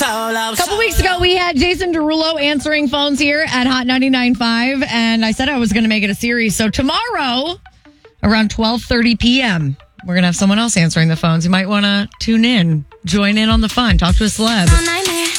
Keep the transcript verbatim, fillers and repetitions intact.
A couple weeks ago, we had Jason Derulo answering phones here at Hot ninety-nine point five, and I said I was going to make it a series. So tomorrow, around twelve thirty p.m., we're going to have someone else answering the phones. You might want to tune in, join in on the fun, talk to a celeb.